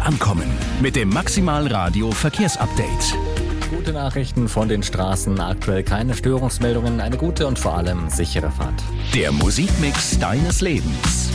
ankommen mit dem Maximalradio Verkehrsupdate. Gute Nachrichten von den Straßen, aktuell keine Störungsmeldungen, eine gute und vor allem sichere Fahrt. Der Musikmix deines Lebens.